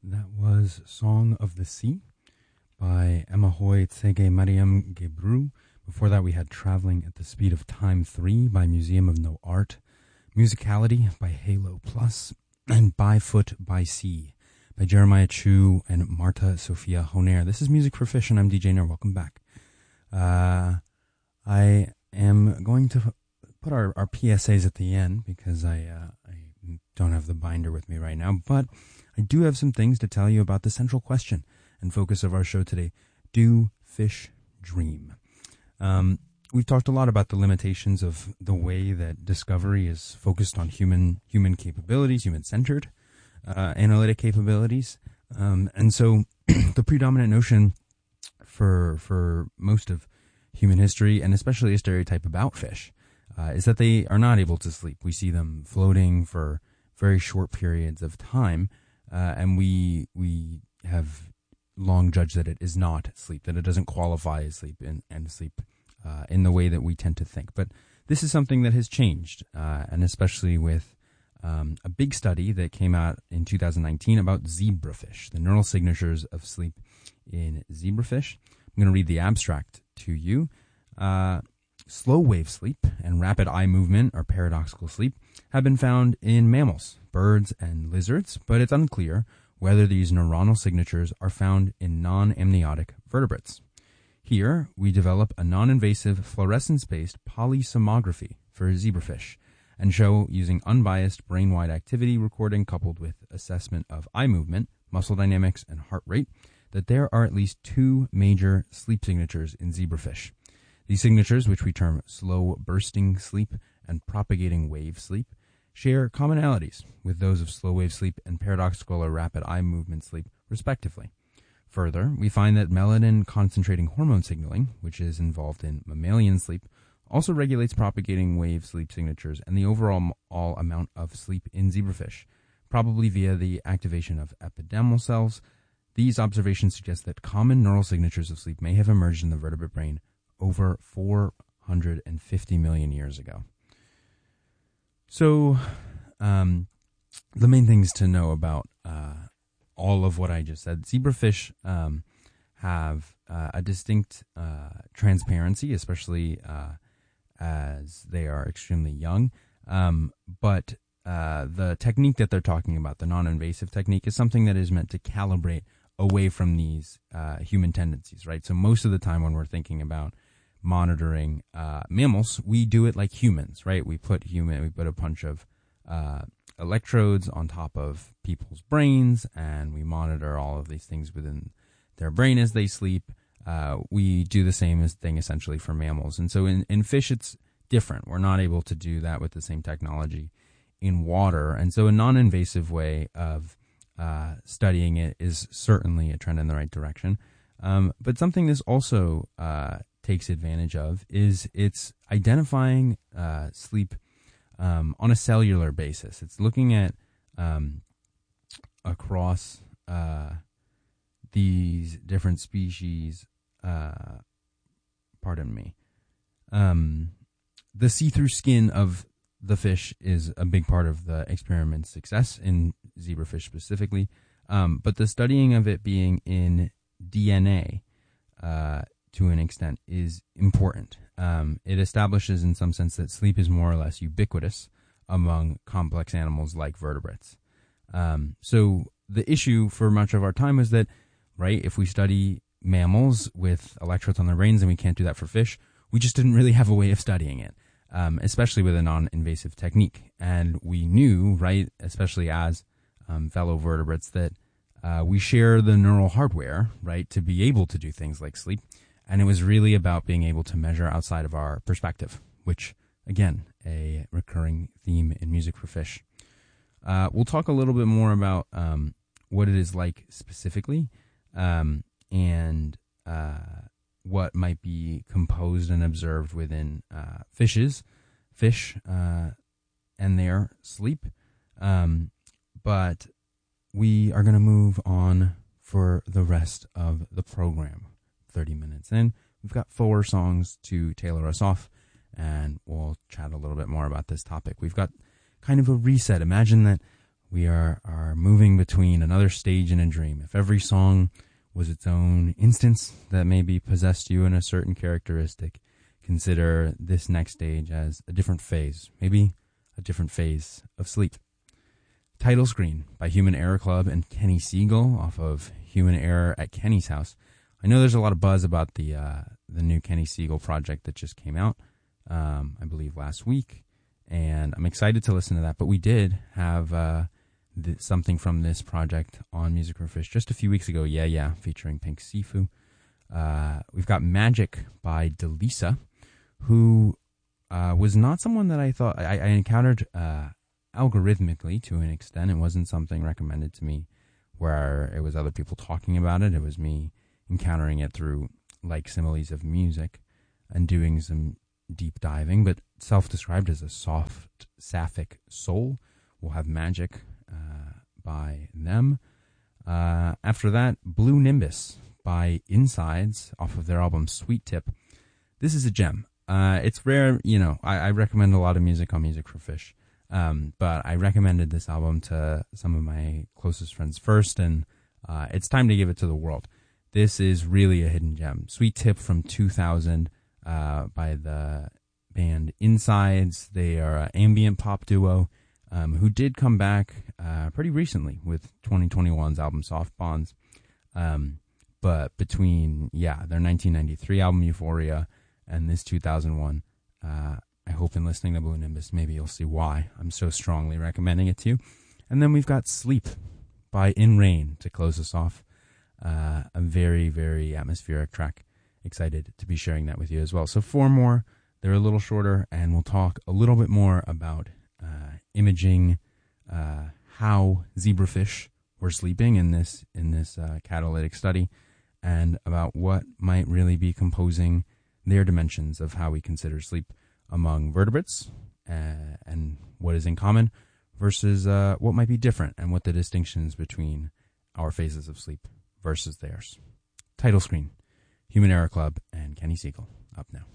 That was Song of the Sea by Emahoy Tsege Mariam Gebru. Before that, we had Traveling at the Speed of Time 3 by Museum of No Art, Musicality by Halo Plus, and By Foot by Sea by Jeremiah Chu and Marta Sophia Honer. This is Music for Fish, and I'm DJ Nair. Welcome back. I am going to put our PSAs at the end because I don't have the binder with me right now, but I do have some things to tell you about the central question and focus of our show today. Do fish dream? We've talked a lot about the limitations of the way that discovery is focused on human capabilities, human-centered analytic capabilities. And so the predominant notion for most of human history, and especially a stereotype about fish, is that they are not able to sleep. We see them floating for very short periods of time, and we have long judged that it is not sleep, that it doesn't qualify as sleep and sleep in the way that we tend to think. But this is something that has changed, and especially with a big study that came out in 2019 about zebrafish, the neural signatures of sleep in zebrafish. I'm going to read the abstract to you. Slow wave sleep and rapid eye movement, or paradoxical sleep, have been found in mammals, birds, and lizards, but it's unclear whether these neuronal signatures are found in non-amniotic vertebrates. Here, we develop a non-invasive fluorescence-based polysomnography for zebrafish and show, using unbiased brain-wide activity recording coupled with assessment of eye movement, muscle dynamics, and heart rate, that there are at least two major sleep signatures in zebrafish. These signatures, which we term slow bursting sleep and propagating wave sleep, share commonalities with those of slow wave sleep and paradoxical or rapid eye movement sleep, respectively. Further, we find that melanin concentrating hormone signaling, which is involved in mammalian sleep, also regulates propagating wave sleep signatures and the overall amount of sleep in zebrafish, probably via the activation of epidermal cells. These observations suggest that common neural signatures of sleep may have emerged in the vertebrate brain over 450 million years ago. So, the main things to know about all of what I just said: zebrafish have a distinct transparency, especially as they are extremely young. But the technique that they're talking about, the non-invasive technique, is something that is meant to calibrate away from these human tendencies, right? So most of the time when we're thinking about monitoring mammals, we do it like humans, right? We put a bunch of electrodes on top of people's brains, and we monitor all of these things within their brain as they sleep. We do the same thing essentially for mammals. And so in fish, it's different. We're not able to do that with the same technology in water. And so a non-invasive way of studying it is certainly a trend in the right direction. But something this also takes advantage of is it's identifying sleep on a cellular basis. It's looking at across these different species. The see-through skin of the fish is a big part of the experiment's success in zebrafish specifically, but the studying of it being in DNA to an extent is important. It establishes in some sense that sleep is more or less ubiquitous among complex animals like vertebrates. So the issue for much of our time was that, right, if we study mammals with electrodes on their brains and we can't do that for fish, we just didn't really have a way of studying it, especially with a non-invasive technique. And we knew, right, especially as fellow vertebrates, that we share the neural hardware, right, to be able to do things like sleep. And it was really about being able to measure outside of our perspective, which, again, a recurring theme in Music for Fish. We'll talk a little bit more about what it is like specifically, and what might be composed and observed within fish and their sleep. But we are going to move on for the rest of the program. 30 minutes in, we've got 4 songs to tailor us off, and we'll chat a little bit more about this topic. We've got kind of a reset. Imagine that we are are moving between another stage and a dream. If every song was its own instance that maybe possessed you in a certain characteristic, consider this next stage as a different phase, maybe a different phase of sleep. Title Screen by Human Error Club and Kenny Siegel off of Human Error at Kenny's House. I know there's a lot of buzz about the new Kenny Siegel project that just came out, I believe last week, and I'm excited to listen to that. But we did have something from this project on Music for Fish just a few weeks ago. Yeah, featuring Pink Sifu. We've got Magic by Delisa, who was not someone that I thought I encountered algorithmically to an extent. It wasn't something recommended to me where it was other people talking about it. It was me encountering it through like similes of music and doing some deep diving, but self-described as a soft sapphic soul. We'll have Magic by them. After that, Blue Nimbus by Insides off of their album Sweet Tip. This is a gem. It's rare, I recommend a lot of music on Music for Fish. But I recommended this album to some of my closest friends first, and it's time to give it to the world. This is really a hidden gem. Sweet Tip from 2000 by the band Insides. They are an ambient pop duo who did come back pretty recently with 2021's album Soft Bonds. But between, their 1993 album Euphoria and this 2001, I hope in listening to Blue Nimbus, maybe you'll see why I'm so strongly recommending it to you. And then we've got Sleep by In Rain to close us off. A very, very atmospheric track. Excited to be sharing that with you as well. So 4 more. They're a little shorter, and we'll talk a little bit more about imaging, how zebrafish were sleeping in this catalytic study, and about what might really be composing their dimensions of how we consider sleep among vertebrates, and what is in common versus what might be different, and what the distinctions between our phases of sleep versus theirs. Title Screen, Human Error Club, and Kenny Siegel up now.